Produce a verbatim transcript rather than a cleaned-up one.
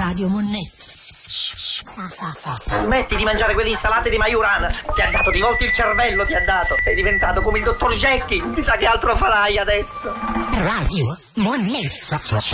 Radio Monnezza. Smetti di mangiare quelle insalate di Maiuran. Ti ha dato di volta il cervello, ti ha dato. Sei diventato come il dottor Jekyll. Chissà che altro farai adesso. Radio Monnezza.